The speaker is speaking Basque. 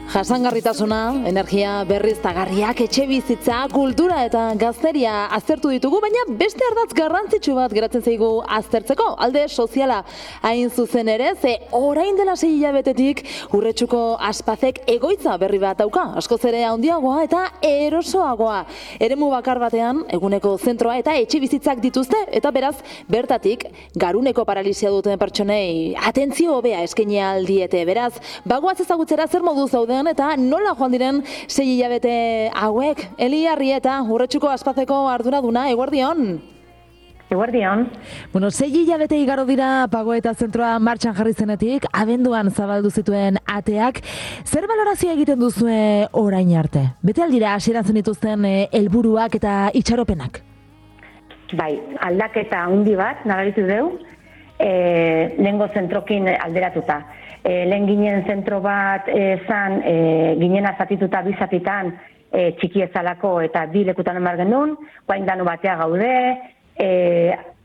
Jasangarritasuna, energia berriztagarriak, etxe bizitza, kultura eta gazteria aztertu ditugu, baina beste ardatz garrantzitsu bat geratzen zaigu aztertzeko. Alde soziala hain zuzen ere, ze orain dela 6 hilabetetik Urretxuko Aspazek egoitza berri bat dauka, askoz ere handiagoa eta erosoagoa. Eremu bakar batean, eguneko zentroa eta etxe bizitzak dituzte, eta beraz, bertatik, garuneko paralisia duten pertsonei atentzio hobea eskaini ahal diete. Beraz, bagoaz ezagutzera zer modu zauden eta nola joan diren 6 hilabete hauek. Eli Arrieta, Urretxuko Aspazeko arduraduna, eguerdion. Eguerdion. Bueno, 6 hilabete igaro dira Pagoeta zentroa martxan jarri zenetik, abenduan zabaldu zituen ateak. Zer balorazioa egiten duzue orain arte? Bete aldira hasieran zenituzten helburuak eta itxaropenak? Bai, aldaketa handi bat nabaritu deu, lehengo zentrokin alderatuta. Lehen ginen zentro bat zan, ginen azatituta bizatitan txiki ezalako eta 2 lekutan emar genuen, guain dano batea gaude,